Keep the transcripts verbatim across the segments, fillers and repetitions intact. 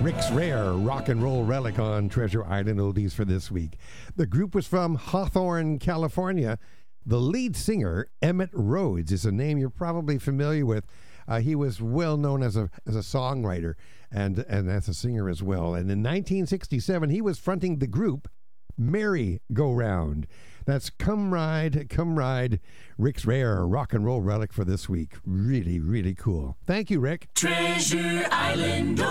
Rick's Rare rock and roll relic on Treasure Island Oldies for this week. The group was from Hawthorne, California. The lead singer, Emmett Rhodes, is a name you're probably familiar with. Uh, he was well known as a as a songwriter and, and as a singer as well. And in nineteen sixty-seven, he was fronting the group Merry Go Round. That's Come Ride, Come Ride, Rick's Rare rock and roll relic for this week. Really, really cool. Thank you, Rick. Treasure Island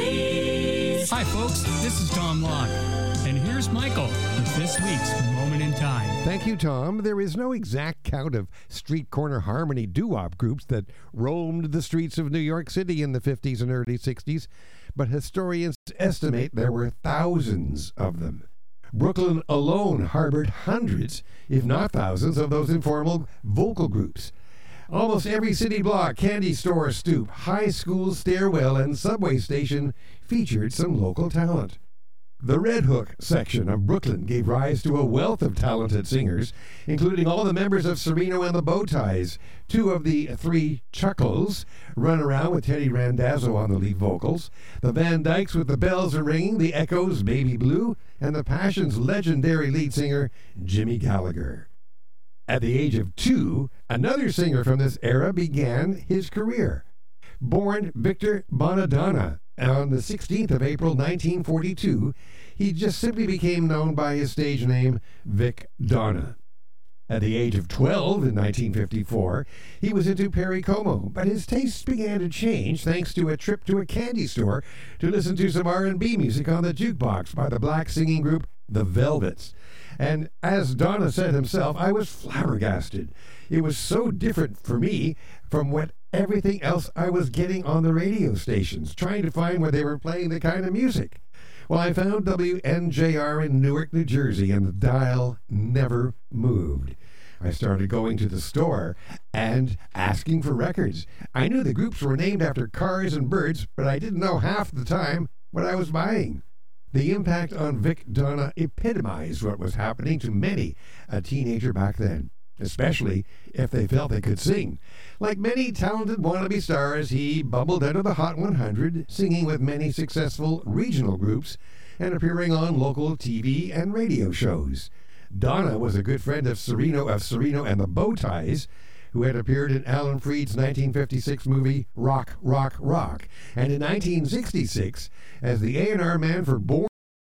Oldies. Hi, folks. This is Tom Locke. And here's Michael with this week's Moment in Time. Thank you, Tom. There is no exact count of street corner harmony doo-wop groups that roamed the streets of New York City in the fifties and early sixties, but historians estimate there were thousands of them. Brooklyn alone harbored hundreds, if not thousands, of those informal vocal groups. Almost every city block, candy store stoop, high school stairwell, and subway station featured some local talent. The Red Hook section of Brooklyn gave rise to a wealth of talented singers, including all the members of Sereno and the Bowties. Two of the three Chuckles run around with Teddy Randazzo on the lead vocals, the Van Dykes with The Bells Are Ringing, the Echoes, Baby Blue, and the Passions' legendary lead singer, Jimmy Gallagher. At the age of two, another singer from this era began his career. Born Victor Bonadonna on the sixteenth of April, nineteen forty-two, he just simply became known by his stage name, Vic Donna. At the age of twelve in nineteen fifty-four, he was into Perry Como, but his tastes began to change thanks to a trip to a candy store to listen to some R and B music on the jukebox by the black singing group The Velvets. And as Donna said himself, I was flabbergasted. It was so different for me from what everything else I was getting on the radio stations, trying to find where they were playing the kind of music. Well, I found W N J R in Newark, New Jersey, and the dial never moved. I started going to the store and asking for records. I knew the groups were named after cars and birds, but I didn't know half the time what I was buying. The impact on Vic Donna epitomized what was happening to many a teenager back then, especially if they felt they could sing. Like many talented wannabe stars, he bubbled out of the Hot one hundred, singing with many successful regional groups and appearing on local T V and radio shows. Donna was a good friend of Sereno of Sereno and the Bowties, who had appeared in Alan Freed's nineteen fifty-six movie Rock, Rock, Rock, and in nineteen sixty-six as the A and R man for Born.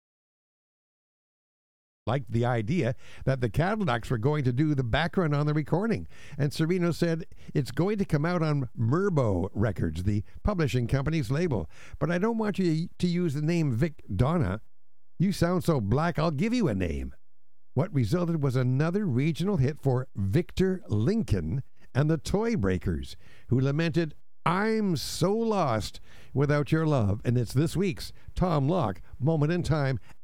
Liked the idea that the Cadillacs were going to do the background on the recording, and Sereno said it's going to come out on Merbo Records, the publishing company's label, but I don't want you to use the name Vic Donna. You sound so black, I'll give you a name. What resulted was another regional hit for Victor Lincoln and the Toy Breakers, who lamented, I'm so lost without your love. And it's this week's Tom Locke Moment in Time